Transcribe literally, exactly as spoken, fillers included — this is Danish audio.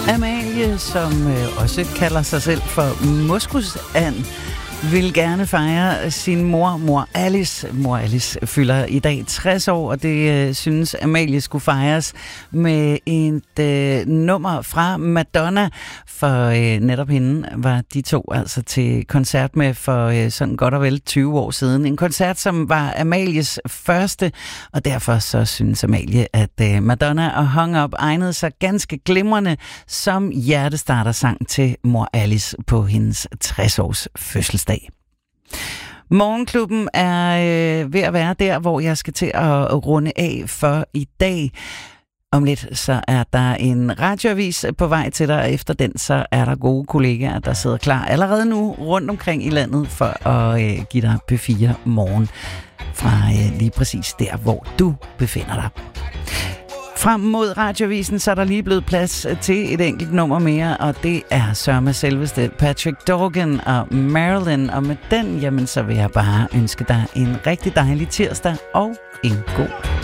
Amalie, som øh, også kalder sig selv for Moskusand, vil gerne fejre sin mor, mor Alice. Mor Alice fylder i dag tres år, og det øh, synes Amalie skulle fejres med et øh, nummer fra Madonna. For øh, netop hende var de to altså til koncert med for øh, sådan godt og vel tyve år siden. En koncert, som var Amalies første, og derfor så synes Amalie, at øh, Madonna og Hung Up egnede sig ganske glimrende som hjertestartersang til mor Alice på hendes tres års fødselsdag. Morgenklubben er øh, ved at være der, hvor jeg skal til at runde af for i dag. Om lidt så er der en radioavis på vej til dig, og efter den så er der gode kollegaer, der sidder klar allerede nu rundt omkring i landet for at øh, give dig P fire morgen fra øh, lige præcis der, hvor du befinder dig. Frem mod radioavisen, så er der lige blevet plads til et enkelt nummer mere, og det er sørme selveste Patrick Dorgan og Marilyn. Og med den, jamen så vil jeg bare ønske dig en rigtig dejlig tirsdag og en god